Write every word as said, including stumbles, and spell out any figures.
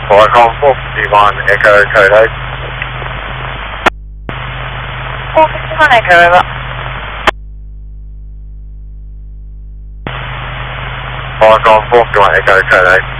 Foxtrot four fifty-one, Echo Code eight. four fifty-one Echo, over. Foxtrot four fifty-one, Echo Code eight.